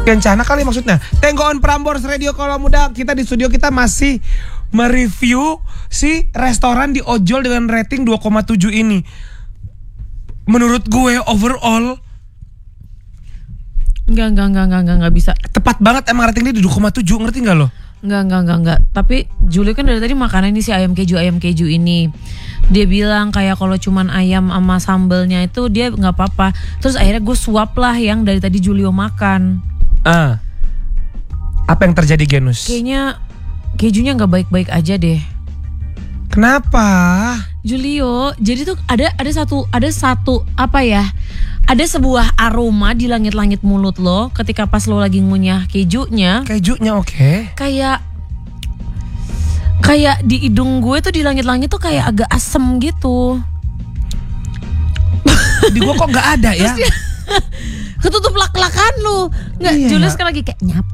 Kencana kali maksudnya. Tenggoon Prambors Radio Kalau Muda. Kita di studio kita masih mereview si restoran di ojol dengan rating 2,7 ini. Menurut gue overall Enggak bisa. tepat banget emang rating dia di 2,7, ngerti gak lo? Enggak. Tapi Julio kan dari tadi makan ini si ayam keju ini. Dia bilang kayak kalau cuman ayam sama sambelnya itu dia nggak apa-apa. Terus akhirnya gue suap lah yang dari tadi Julio makan. Apa yang terjadi, Genus? Kayaknya kejunya nggak baik-baik aja deh. Kenapa? Julio, jadi tuh ada satu apa ya? Ada sebuah aroma di langit-langit mulut lo ketika pas lo lagi ngunyah kejunya. Kejunya oke. Kayak di hidung gue tuh di langit-langit tuh kayak agak asem gitu. Di gue kok nggak ada ya? Ketutup lak-lakan lu. Nggak, Iya. Julius kan lagi kayak nyap.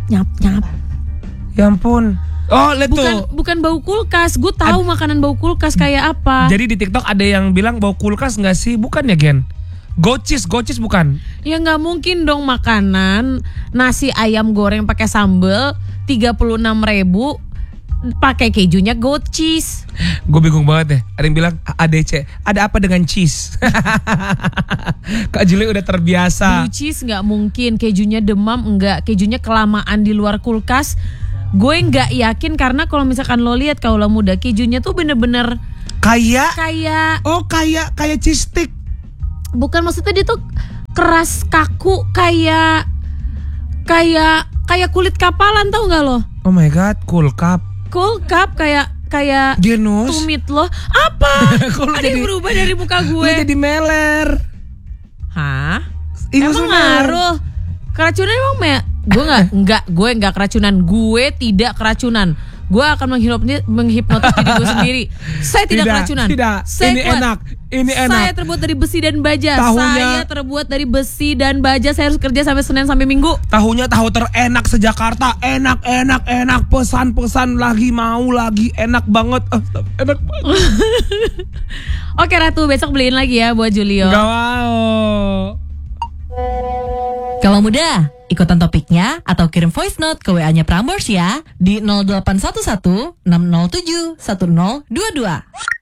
Ya ampun. Oh, lihat tuh. Bukan bau kulkas. Gue tahu makanan bau kulkas kayak apa. Jadi di TikTok ada yang bilang bau kulkas nggak sih? Bukan ya, Gen? Gocis bukan? Ya nggak mungkin dong makanan nasi ayam goreng pakai sambel 36.000 pakai kejunya goat cheese. Gue bingung banget deh. Ada yang bilang ADC. Ada apa dengan cheese? Kak Julie udah terbiasa. Blue cheese nggak mungkin, kejunya demam enggak, kejunya kelamaan di luar kulkas. Gue nggak yakin karena kalau misalkan lo lihat Kaulah Muda, kejunya tuh bener-bener Kayak cheese stick. bukan, maksudnya dia tuh keras kaku kayak kulit kapalan, tau nggak lo? Oh my god, cool cup. Cool cup kayak Genus. tumit lo. Apa? Kok lu Ada yang berubah dari muka Lu gue. jadi meler. Hah? Iya, Emang maksudnya ngaruh? Keracunan emang gue nggak keracunan. Gue tidak keracunan. Gue akan menghipnotis diri gue sendiri. Saya tidak keracunan. Tidak. Saya Ini kuat. enak. Saya terbuat dari besi dan baja. Tahunya- Saya terbuat dari besi dan baja. Saya harus kerja sampai Senin sampai Minggu. Tahunya tahu terenak sejakarta. Enak. Pesan lagi, mau lagi. Enak banget. Enak banget. Oke Ratu, besok beliin lagi ya buat Julio. Gak mau. Kalau muda, ikutan topiknya atau kirim voice note ke WA-nya Prambors ya di 0811 607 1022.